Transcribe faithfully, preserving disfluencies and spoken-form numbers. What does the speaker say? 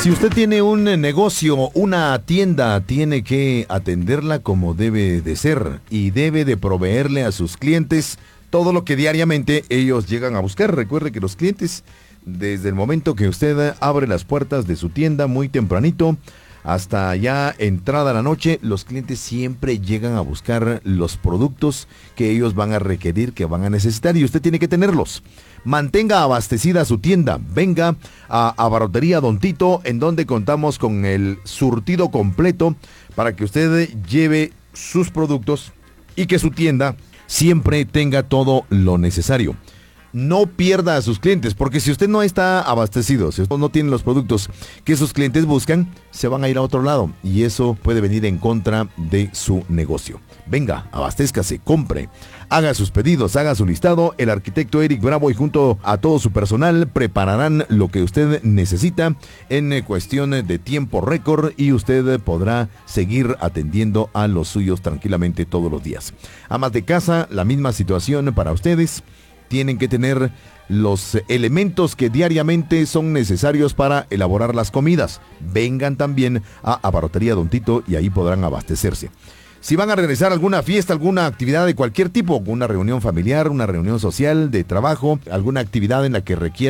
Si usted tiene un negocio, una tienda, tiene que atenderla como debe de ser y debe de proveerle a sus clientes todo lo que diariamente ellos llegan a buscar. Recuerde que los clientes, desde el momento que usted abre las puertas de su tienda muy tempranito, hasta ya entrada la noche, los clientes siempre llegan a buscar los productos que ellos van a requerir, que van a necesitar, y usted tiene que tenerlos. Mantenga abastecida su tienda. Venga a Abarrotería Don Tito, en donde contamos con el surtido completo para que usted lleve sus productos y que su tienda siempre tenga todo lo necesario. No pierda a sus clientes, porque si usted no está abastecido, si usted no tiene los productos que sus clientes buscan, se van a ir a otro lado y eso puede venir en contra de su negocio. Venga, abastézcase, compre, haga sus pedidos, haga su listado. El arquitecto Eric Bravo y junto a todo su personal prepararán lo que usted necesita en cuestión de tiempo récord y usted podrá seguir atendiendo a los suyos tranquilamente todos los días. Amas de casa, la misma situación para ustedes. Tienen que tener los elementos que diariamente son necesarios para elaborar las comidas. Vengan también a Abarrotería Don Tito y ahí podrán abastecerse. Si van a realizar alguna fiesta, alguna actividad de cualquier tipo, una reunión familiar, una reunión social, de trabajo, alguna actividad en la que requiera